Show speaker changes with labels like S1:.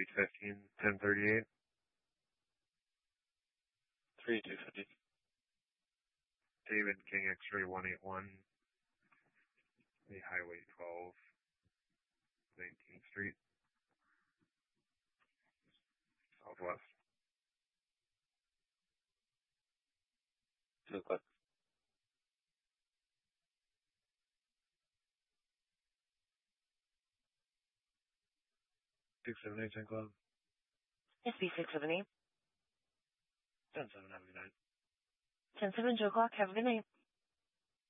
S1: Suite 15, 1038.
S2: 3250.
S1: David King X-ray 181. The Highway 12, 19th Street. Southwest.
S2: 2 o'clock.
S1: 678 10 Club.
S3: SB 678.
S1: 10-7, have a good night.
S3: 10-7, 2 o'clock, have a good night.